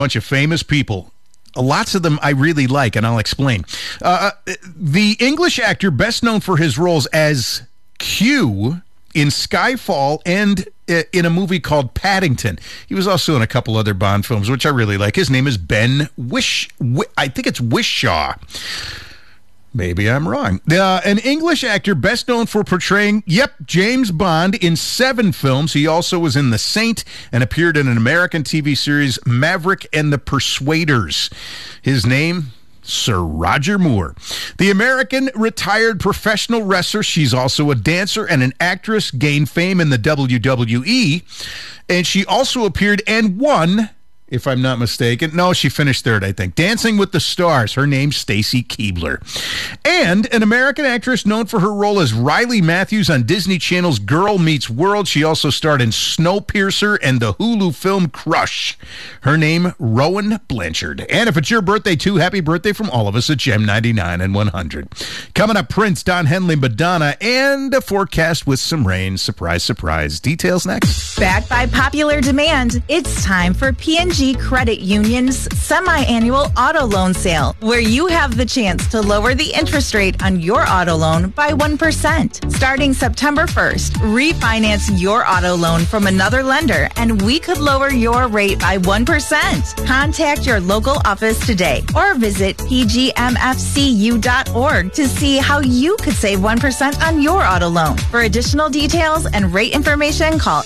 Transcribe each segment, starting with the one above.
bunch of famous people. Lots of them I really like, and I'll explain. The English actor best known for his roles as Q in Skyfall and in a movie called Paddington. He was also in a couple other Bond films, which I really like. His name is Ben I think it's Whishaw. Maybe I'm wrong. An English actor best known for portraying, James Bond in 7 films. He also was in The Saint and appeared in an American TV series, Maverick and the Persuaders. His name, Sir Roger Moore. The American retired professional wrestler. She's also a dancer and an actress, gained fame in the WWE. And she also appeared and won, if I'm not mistaken. No, she finished third, I think. Dancing with the Stars. Her name's Stacy Keibler. And an American actress known for her role as Riley Matthews on Disney Channel's Girl Meets World. She also starred in Snowpiercer and the Hulu film Crush. Her name, Rowan Blanchard. And if it's your birthday, too, happy birthday from all of us at Gem 99 and 100. Coming up, Prince, Don Henley, Madonna, and a forecast with some rain. Surprise, surprise. Details next. Backed by popular demand, it's time for P&G Credit Union's semi-annual auto loan sale, where you have the chance to lower the interest rate on your auto loan by 1%. Starting September 1st, refinance your auto loan from another lender, and we could lower your rate by 1%. Contact your local office today or visit pgmfcu.org to see how you could save 1% on your auto loan. For additional details and rate information, call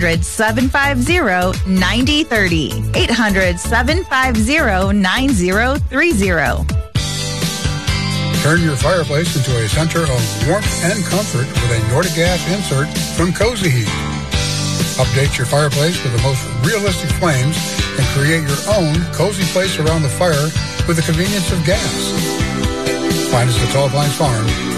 800-750-9030. 800-750-9030. Turn your fireplace into a center of warmth and comfort with a Nordic gas insert from Cozy Heat. Update your fireplace with the most realistic flames and create your own cozy place around the fire with the convenience of gas. Find us at Tall Pines Farm